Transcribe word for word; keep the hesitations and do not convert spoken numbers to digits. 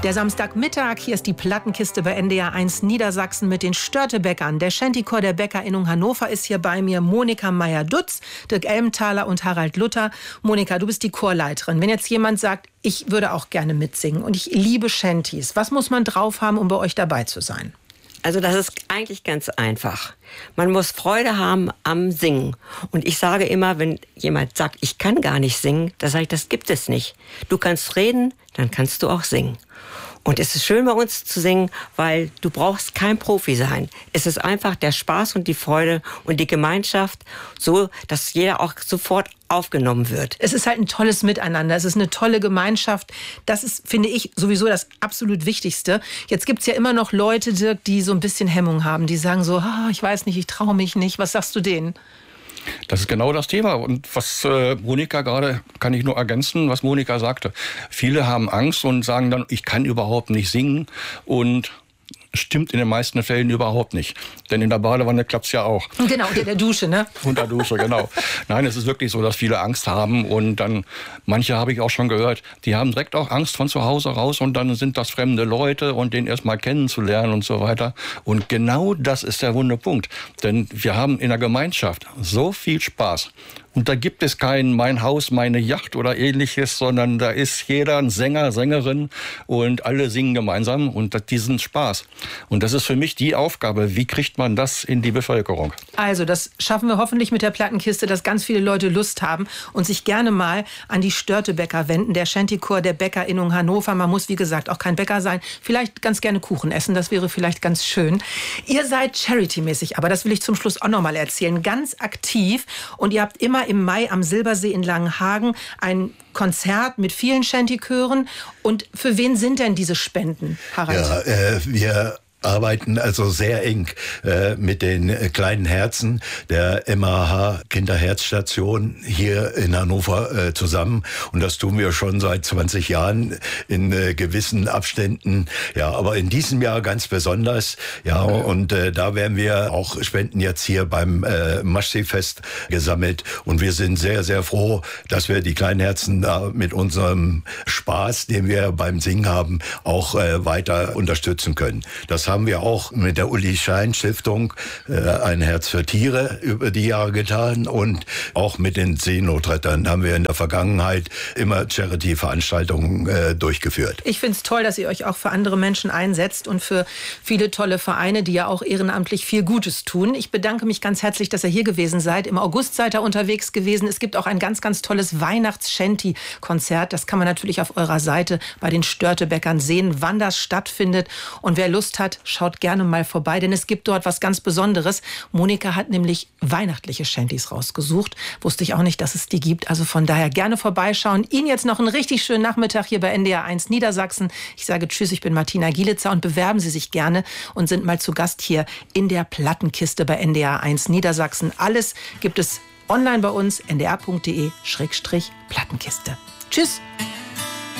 Der Samstagmittag, hier ist die Plattenkiste bei N D R eins Niedersachsen mit den Störtebäckern. Der Shantychor der Bäckerinnung Hannover ist hier bei mir. Monika Meyer-Dutz, Dirk Elmthaler und Harald Luther. Monika, du bist die Chorleiterin. Wenn jetzt jemand sagt, ich würde auch gerne mitsingen und ich liebe Shantys, was muss man drauf haben, um bei euch dabei zu sein? Also das ist eigentlich ganz einfach. Man muss Freude haben am Singen. Und ich sage immer, wenn jemand sagt, ich kann gar nicht singen, dann sage ich, das gibt es nicht. Du kannst reden, dann kannst du auch singen. Und es ist schön bei uns zu singen, weil du brauchst kein Profi sein. Es ist einfach der Spaß und die Freude und die Gemeinschaft, so dass jeder auch sofort aufgenommen wird. Es ist halt ein tolles Miteinander, es ist eine tolle Gemeinschaft. Das ist, finde ich, sowieso das absolut Wichtigste. Jetzt gibt es ja immer noch Leute, Dirk, die so ein bisschen Hemmung haben, die sagen so, ah, ich weiß nicht, ich traue mich nicht. Was sagst du denen? Das ist genau das Thema. Und was äh, Monika gerade, kann ich nur ergänzen, was Monika sagte. Viele haben Angst und sagen dann, ich kann überhaupt nicht singen. Und stimmt in den meisten Fällen überhaupt nicht. Denn in der Badewanne klappt es ja auch. Genau, unter der Dusche, ne? Unter der Dusche, genau. Nein, es ist wirklich so, dass viele Angst haben. Und dann, manche habe ich auch schon gehört, die haben direkt auch Angst von zu Hause raus. Und dann sind das fremde Leute und den erst mal kennenzulernen und so weiter. Und genau das ist der wunde Punkt. Denn wir haben in der Gemeinschaft so viel Spaß. Und da gibt es kein mein Haus, meine Yacht oder ähnliches, sondern da ist jeder ein Sänger, Sängerin und alle singen gemeinsam und das, diesen Spaß. Und das ist für mich die Aufgabe, wie kriegt man das in die Bevölkerung? Also das schaffen wir hoffentlich mit der Plattenkiste, dass ganz viele Leute Lust haben und sich gerne mal an die Störtebäcker wenden. Der Shantychor der Bäckerinnung Hannover. Man muss, wie gesagt, auch kein Bäcker sein. Vielleicht ganz gerne Kuchen essen, das wäre vielleicht ganz schön. Ihr seid charity-mäßig, aber das will ich zum Schluss auch noch mal erzählen, ganz aktiv und ihr habt immer im Mai am Silbersee in Langenhagen ein Konzert mit vielen Shantychören. Und für wen sind denn diese Spenden, Harald? Ja, äh, wir arbeiten also sehr eng äh, mit den äh, kleinen Herzen der M A H Kinderherzstation hier in Hannover äh, zusammen. Und das tun wir schon seit zwanzig Jahren in äh, gewissen Abständen. Ja, aber in diesem Jahr ganz besonders. Ja, und äh, da werden wir auch Spenden jetzt hier beim äh, Maschseefest gesammelt. Und wir sind sehr, sehr froh, dass wir die kleinen Herzen da mit unserem Spaß, den wir beim Singen haben, auch äh, weiter unterstützen können. Das haben wir auch mit der Uli Schein Stiftung äh, ein Herz für Tiere über die Jahre getan und auch mit den Seenotrettern haben wir in der Vergangenheit immer Charity-Veranstaltungen äh, durchgeführt. Ich finde es toll, dass ihr euch auch für andere Menschen einsetzt und für viele tolle Vereine, die ja auch ehrenamtlich viel Gutes tun. Ich bedanke mich ganz herzlich, dass ihr hier gewesen seid. Im August seid ihr unterwegs gewesen. Es gibt auch ein ganz, ganz tolles Weihnachts-Shanty-Konzert. Das kann man natürlich auf eurer Seite bei den Störtebäckern sehen, wann das stattfindet. Und wer Lust hat, schaut gerne mal vorbei, denn es gibt dort was ganz Besonderes. Monika hat nämlich weihnachtliche Shantys rausgesucht. Wusste ich auch nicht, dass es die gibt. Also von daher gerne vorbeischauen. Ihnen jetzt noch einen richtig schönen Nachmittag hier bei N D R eins Niedersachsen. Ich sage Tschüss, ich bin Martina Gielitzer und bewerben Sie sich gerne und sind mal zu Gast hier in der Plattenkiste bei N D R eins Niedersachsen. Alles gibt es online bei uns, n d r punkt d e Schrägstrich Plattenkiste. Tschüss.